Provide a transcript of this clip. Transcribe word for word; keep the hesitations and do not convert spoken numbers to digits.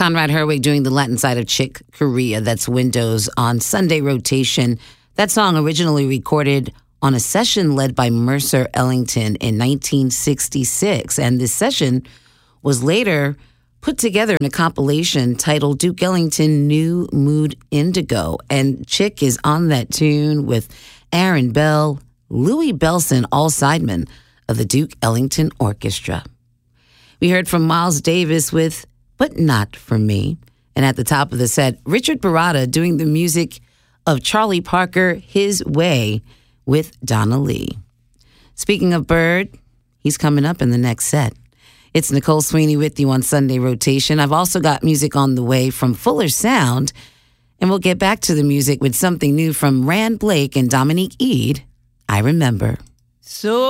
Conrad Herwig doing the Latin side of Chick Corea. That's Windows on Sunday Rotation. That song originally recorded on a session led by Mercer Ellington in nineteen sixty-six. And this session was later put together in a compilation titled Duke Ellington New Mood Indigo. And Chick is on that tune with Aaron Bell, Louis Bellson, all sidemen of the Duke Ellington Orchestra. We heard from Miles Davis with But Not For Me. And at the top of the set, Richard Baratta doing the music of Charlie Parker, His Way, with Donna Lee. Speaking of Bird, he's coming up in the next set. It's Nicole Sweeney with you on Sunday Rotation. I've also got music on the way from Fuller Sound, and we'll get back to the music with something new from Rand Blake and Dominique Eade, I Remember. So